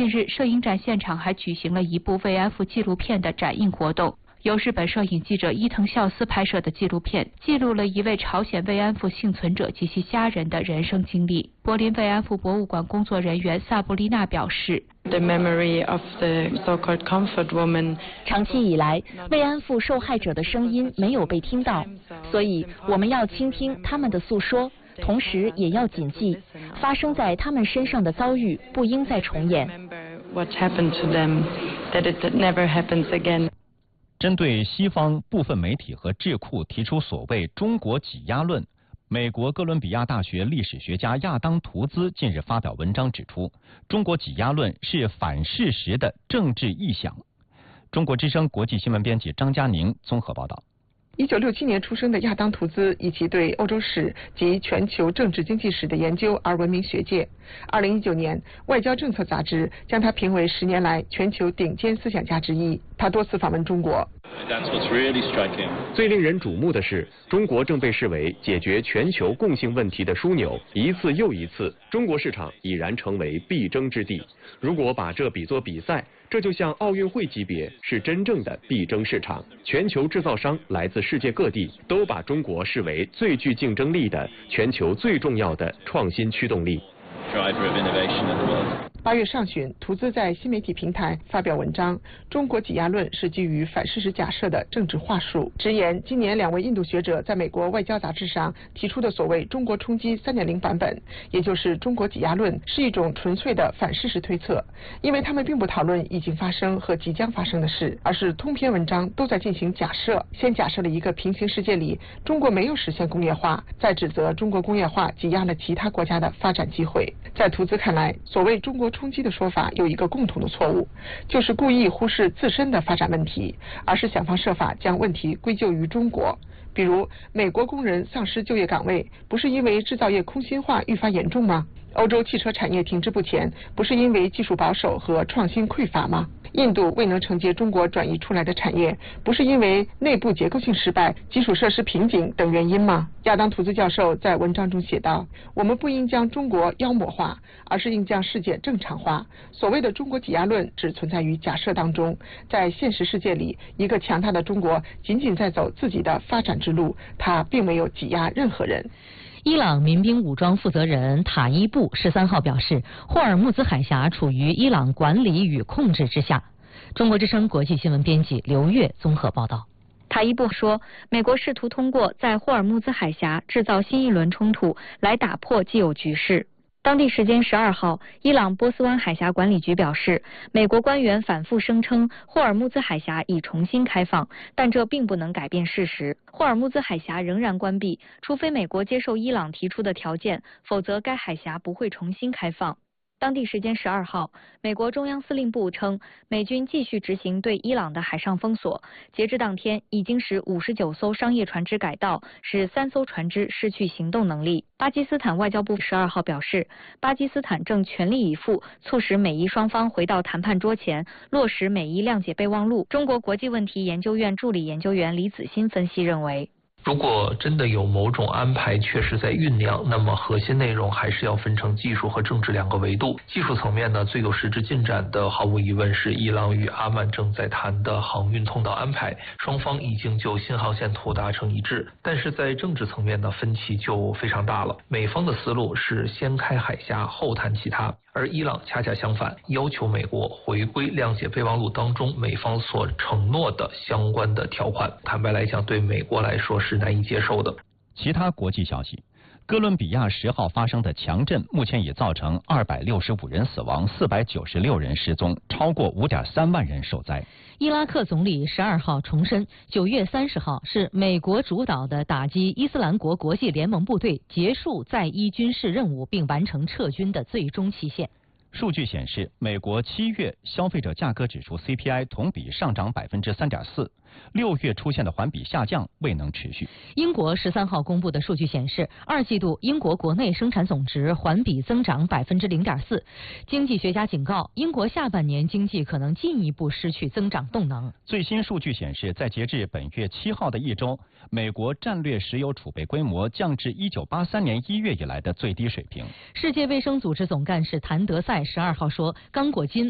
近日，摄影展现场还举行了一部慰安妇纪录片的展映活动。由日本摄影记者伊藤孝司拍摄的纪录片，记录了一位朝鲜慰安妇幸存者及其家人的人生经历。柏林慰安妇博物馆工作人员萨布丽娜表示 The memory of the so-called comfort woman. 长期以来，慰安妇受害者的声音没有被听到，所以我们要倾听他们的诉说，同时也要谨记，发生在他们身上的遭遇不应再重演。 What happened to them, that it never happens again. 针对西方部分媒体和智库提出所谓中国挤压论，美国哥伦比亚大学历史学家亚当·图兹近日发表文章指出，中国挤压论是反事实的政治臆想。中国之声国际新闻编辑张佳宁综合报道。 1967年出生的亚当·图兹，以其对欧洲史及全球政治经济史的研究而闻名学界。2019年，《外交政策》杂志将他评为10年来全球顶尖思想家之一。他多次访问中国。 最令人瞩目的是，中国正被视为解决全球共性问题的枢纽，一次又一次，中国市场已然成为必争之地。如果把这比作比赛，这就像奥运会级别，是真正的必争市场。全球制造商来自世界各地，都把中国视为最具竞争力的、全球最重要的创新驱动力。 8月上旬，图兹在新媒体平台发表文章《中国挤压论是基于反事实假设的政治话术》，直言今年2位印度学者在美国外交杂志上提出的所谓中国冲击 3.0 版本，也就是中国挤压论，是一种纯粹的反事实推测，因为他们并不讨论已经发生和即将发生的事，而是通篇文章都在进行假设，先假设了一个平行世界里中国没有实现工业化，再指责中国工业化挤压了其他国家的发展机会。在图兹看来，所谓中国冲击的说法有一个共同的错误，就是故意忽视自身的发展问题，而是想方设法将问题归咎于中国。比如，美国工人丧失就业岗位，不是因为制造业空心化愈发严重吗？欧洲汽车产业停滞不前，不是因为技术保守和创新匮乏吗？印度未能承接中国转移出来的产业，不是因为内部结构性失败、基础设施瓶颈等原因吗？亚当·图兹教授在文章中写道：“我们不应将中国妖魔化，而是应将世界正常化。所谓的中国挤压论只存在于假设当中，在现实世界里，一个强大的中国仅仅在走自己的发展之路，它并没有挤压任何人。” 伊朗民兵武装负责人塔伊布13号表示，霍尔木兹海峡处于伊朗管理与控制之下。中国之声国际新闻编辑刘月综合报道。 塔伊布说，美国试图通过在霍尔木兹海峡制造新一轮冲突来打破既有局势。当地时间12号，伊朗波斯湾海峡管理局表示，美国官员反复声称霍尔木兹海峡已重新开放，但这并不能改变事实。霍尔木兹海峡仍然关闭，除非美国接受伊朗提出的条件，否则该海峡不会重新开放。当地时间12号，美国中央司令部称，美军继续执行对伊朗的海上封锁，截至当天，已经使59艘商业船只改道，使3艘船只失去行动能力。巴基斯坦外交部12号表示，巴基斯坦正全力以赴促使美伊双方回到谈判桌前，落实美伊谅解备忘录。中国国际问题研究院助理研究员李子欣分析认为， 如果真的有某种安排确实在酝酿，那么核心内容还是要分成技术和政治2个维度。技术层面呢，最有实质进展的毫无疑问是伊朗与阿曼正在谈的航运通道安排，双方已经就新航线图达成一致。但是在政治层面呢，分歧就非常大了。美方的思路是先开海峡后谈其他，而伊朗恰恰相反，要求美国回归谅解备忘录当中美方所承诺的相关的条款。坦白来讲，对美国来说是难以接受的。 其他国际消息，哥伦比亚10号发生的强震目前已造成265人死亡，496人失踪，超过5.3万人受灾。 伊拉克总理12号重申，9月30号是美国主导的打击伊斯兰国国际联盟部队结束在伊军事任务并完成撤军的最终期限。 数据显示，美国7月消费者价格指数 CPI 同比上涨3.4%，6月出现的环比下降未能持续。 英国13号公布的数据显示，2季度英国国内生产总值环比增长0.4%。经济学家警告，英国下半年经济可能进一步失去增长动能。 最新数据显示，在截至本月7号的一周，美国战略石油储备规模降至1983年1月以来的最低水平。 世界卫生组织总干事谭德赛12号说，刚果金